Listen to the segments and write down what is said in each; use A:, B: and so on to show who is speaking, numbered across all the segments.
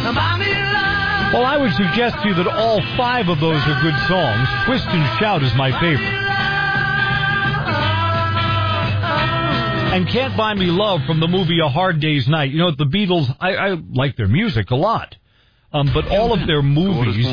A: Well, I would suggest to you that all 5 of those are good songs. Twist and Shout is my favorite. And Can't Buy Me Love from the movie A Hard Day's Night. You know, the Beatles, I like their music a lot. But all of their movies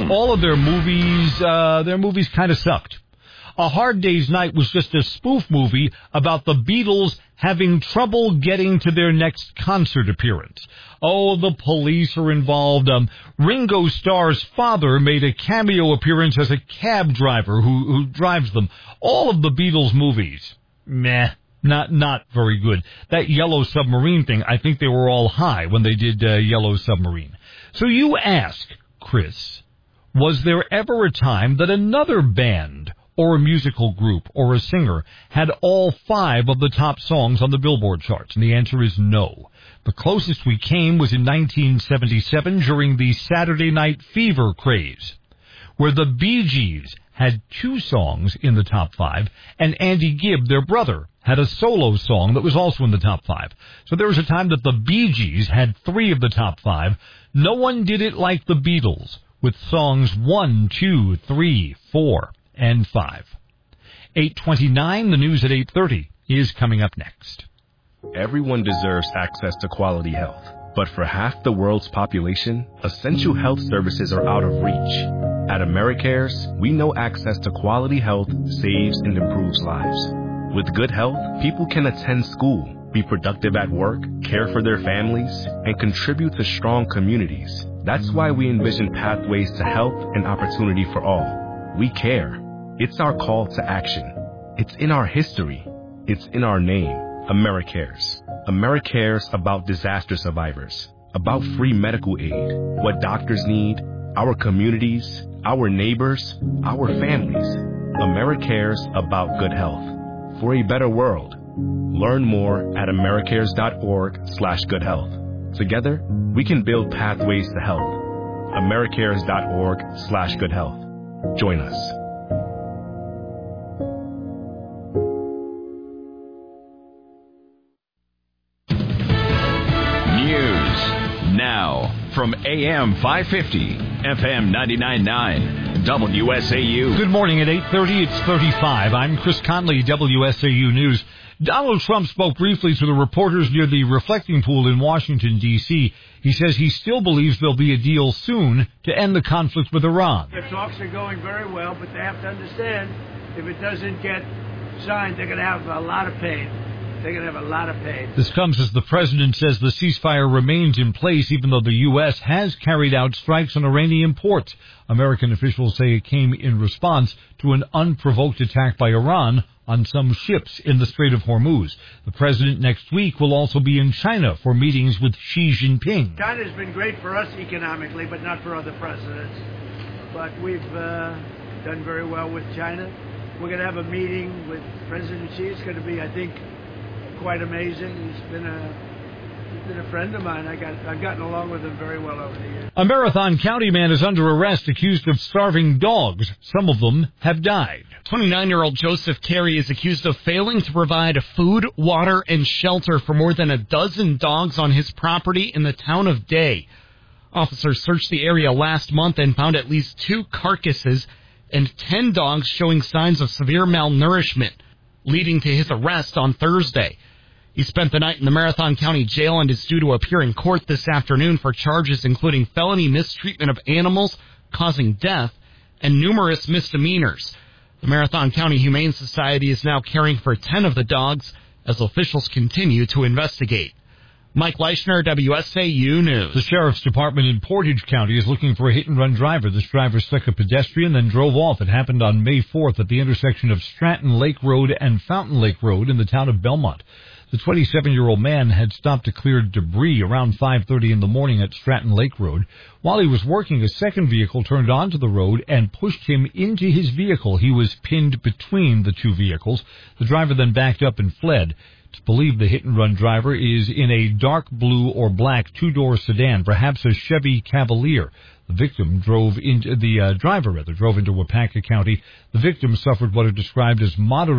A: kind of sucked. A Hard Day's Night was just a spoof movie about the Beatles having trouble getting to their next concert appearance. Oh, the police are involved. Ringo Starr's father made a cameo appearance as a cab driver who drives them. All of the Beatles movies, meh. Not very good. That Yellow Submarine thing, I think they were all high when they did Yellow Submarine. So you ask, Chris, was there ever a time that another band or a musical group or a singer had all 5 of the top songs on the Billboard charts? And the answer is no. The closest we came was in 1977 during the Saturday Night Fever craze, where the Bee Gees had 2 songs in the top 5, and Andy Gibb, their brother, had a solo song that was also in the top 5. So there was a time that the Bee Gees had 3 of the top 5. No one did it like the Beatles, with songs 1, 2, 3, 4, and 5. 8:29, the news at 8:30 is coming up next.
B: Everyone deserves access to quality health. But for half the world's population, essential health services are out of reach. At AmeriCares, we know access to quality health saves and improves lives. With good health, people can attend school, be productive at work, care for their families, and contribute to strong communities. That's why we envision pathways to health and opportunity for all. We care. It's our call to action. It's in our history. It's in our name. AmeriCares. AmeriCares about disaster survivors, about free medical aid, what doctors need, our communities, our neighbors, our families. AmeriCares about good health. For a better world. Learn more at americares.org/goodhealth. Together, we can build pathways to health. americares.org/goodhealth. Join us.
C: News now from AM 550, FM 99.9, WSAU.
A: Good morning at 8:30. It's 35. I'm Chris Conley, WSAU News. Donald Trump spoke briefly to the reporters near the reflecting pool in Washington, D.C. He says he still believes there'll be a deal soon to end the conflict with Iran.
D: The talks are going very well, but they have to understand if it doesn't get signed, they're going to have a lot of pain. They're going to have a lot of pain.
A: This comes as the president says the ceasefire remains in place, even though the U.S. has carried out strikes on Iranian ports. American officials say it came in response to an unprovoked attack by Iran on some ships in the Strait of Hormuz. The president next week will also be in China for meetings with Xi Jinping.
D: China's been great for us economically, but not for other presidents. But we've done very well with China. We're going to have a meeting with President Xi. It's going to be, I think, quite amazing. He's been a friend of mine. I've gotten along with him very well over the years.
A: A Marathon County man is under arrest accused of starving dogs. Some of them have died.
E: 29-year-old Joseph Carey is accused of failing to provide food, water, and shelter for more than a dozen dogs on his property in the town of Day. Officers searched the area last month and found at least 2 carcasses and 10 dogs showing signs of severe malnourishment, leading to his arrest on Thursday. He spent the night in the Marathon County Jail and is due to appear in court this afternoon for charges including felony mistreatment of animals causing death and numerous misdemeanors. The Marathon County Humane Society is now caring for 10 of the dogs as officials continue to investigate. Mike Leischner, WSAU News.
A: The Sheriff's Department in Portage County is looking for a hit-and-run driver. This driver struck a pedestrian, then drove off. It happened on May 4th at the intersection of Stratton Lake Road and Fountain Lake Road in the town of Belmont. The 27-year-old man had stopped to clear debris around 5:30 in the morning at Stratton Lake Road. While he was working, a second vehicle turned onto the road and pushed him into his vehicle. He was pinned between the 2 vehicles. The driver then backed up and fled. It's believed the hit-and-run driver is in a dark blue or black 2-door sedan, perhaps a Chevy Cavalier. The driver drove into Wapaka County. The victim suffered what are described as moderate